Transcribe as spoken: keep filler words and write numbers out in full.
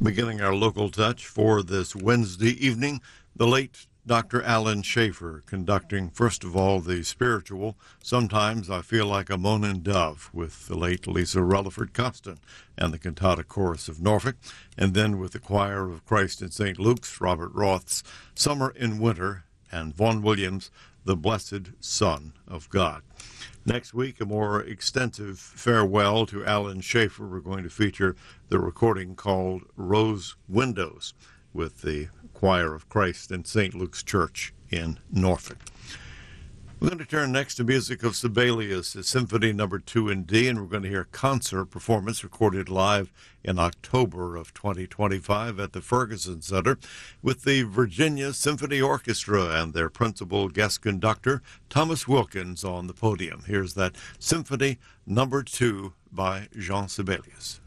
Beginning our local touch for this Wednesday evening, the late Doctor Alan Schaefer conducting, first of all, the spiritual Sometimes I Feel Like a Moanin' Dove with the late Lisa Rutherford Costin and the Cantata Chorus of Norfolk, and then with the Choir of Christ in Saint Luke's, Robert Roth's Summer in Winter, and Vaughan Williams' The Blessed Son of God. Next week, a more extensive farewell to Alan Schaefer. We're going to feature the recording called Rose Windows with the Choir of Christ in Saint Luke's Church in Norfolk. We're going to turn next to music of Sibelius, Symphony Number Two in D, and we're going to hear a concert performance recorded live in October of twenty twenty-five at the Ferguson Center with the Virginia Symphony Orchestra and their principal guest conductor, Thomas Wilkins, on the podium. Here's that Symphony Number Two by Jean Sibelius.